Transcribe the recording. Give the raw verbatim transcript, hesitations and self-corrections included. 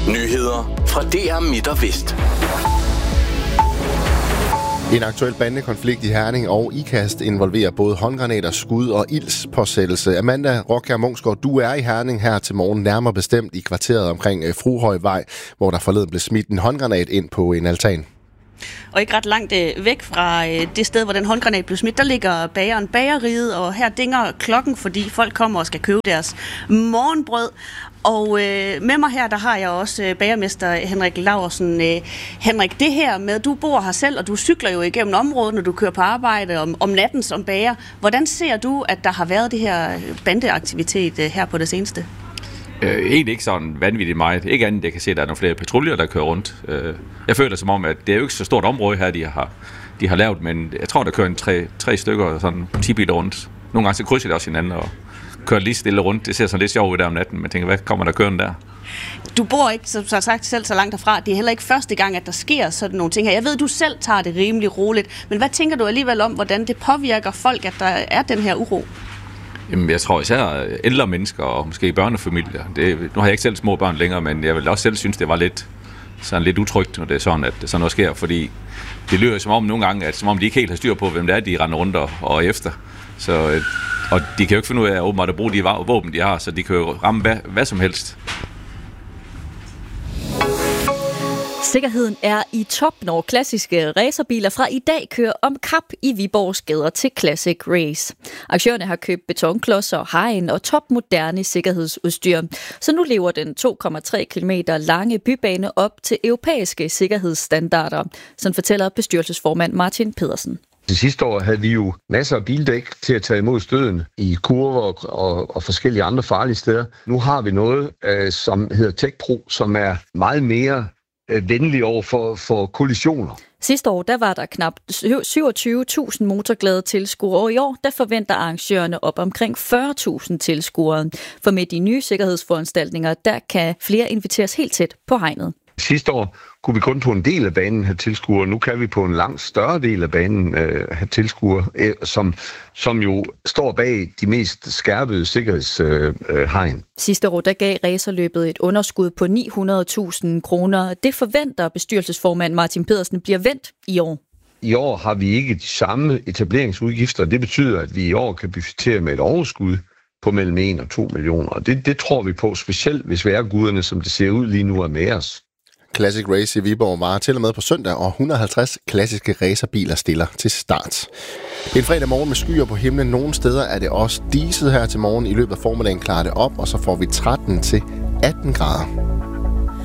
Nyheder fra D R Midt og Vest. En aktuel bandekonflikt i Herning og Ikast involverer både håndgranater, skud og ildspåsættelse. Amanda Rockjær Munksgaard, du er i Herning her til morgen, nærmere bestemt i kvarteret omkring Fruhøjvej, hvor der forleden blev smidt en håndgranat ind på en altan. Og ikke ret langt væk fra det sted, hvor den håndgranat blev smidt, der ligger bageren Bageriet, og her dinger klokken, fordi folk kommer og skal købe deres morgenbrød. Og øh, med mig her, der har jeg også øh, bagermester Henrik Laursen. Øh, Henrik, det her med, du bor her selv, og du cykler jo igennem området, når du kører på arbejde om, om natten som bager. Hvordan ser du, at der har været det her bandeaktivitet øh, her på det seneste? Øh, egentlig ikke sådan vanvittigt meget. Ikke andet, jeg kan se, at der er nogle flere patruljer, der kører rundt. Øh, jeg føler som om, at det er jo ikke så stort område her, de har, de har lavet, men jeg tror, der kører en tre, tre stykker, sådan ti biler rundt. Nogle gange så krydser de også hinanden og kører lige stille rundt. Det ser sådan lidt sjovt ud der om natten, men tænker, hvad kommer der kørende der? Du bor ikke, som så sagt, selv så langt derfra. Det er heller ikke første gang, at der sker sådan nogle ting her. Jeg ved, du selv tager det rimelig roligt, men hvad tænker du alligevel om, hvordan det påvirker folk, at der er den her uro? Jamen, jeg tror især ældre mennesker og måske børnefamilier. Det, nu har jeg ikke selv små børn længere, men jeg vil også selv synes, det var lidt, sådan lidt utrygt, når det er sådan, at sådan noget sker, fordi det lyder som om nogle gange, at som om de ikke helt har styr på, hvem det er, de render rundt og, og efter. Så, og de kan jo ikke finde ud af åbenbart at bruge de våben, de har, så de kan jo ramme hvad, hvad som helst. Sikkerheden er i top, når klassiske racerbiler fra i dag kører om kap i Viborgs gader til Classic Race. Aktørerne har købt betonklodser, hegn og topmoderne sikkerhedsudstyr. Så nu lever den to komma tre kilometer lange bybane op til europæiske sikkerhedsstandarder, sådan fortæller bestyrelsesformand Martin Pedersen. Det sidste år havde vi jo masser af bildæk til at tage imod støden i kurver og, og, og forskellige andre farlige steder. Nu har vi noget, øh, som hedder TechPro, som er meget mere øh, venlig over for, for kollisioner. Sidste år der var der knap syvogtyve tusind motorglade tilskuere, og i år der forventer arrangørerne op omkring fyrre tusind tilskuere. For med de nye sikkerhedsforanstaltninger, der kan flere inviteres helt tæt på hegnet. Sidste år kunne vi kun på en del af banen have tilskuere. Nu kan vi på en langt større del af banen øh, have tilskuere, øh, som, som jo står bag de mest skærpede sikkerhedshegn. Øh, Sidste år der gav racerløbet et underskud på ni hundrede tusind kroner. Det forventer bestyrelsesformand Martin Pedersen bliver vendt i år. I år har vi ikke de samme etableringsudgifter. Det betyder, at vi i år kan budgettere med et overskud på mellem en og to millioner. Og det, det tror vi på, specielt hvis vejrguderne, som det ser ud lige nu, er med os. Classic Race i Viborg var til og med på søndag, og et hundrede og halvtreds klassiske racerbiler stiller til start. En fredag morgen med skyer på himlen. Nogle steder er det også diset her til morgen. I løbet af formiddagen klarer det op, og så får vi tretten til atten grader.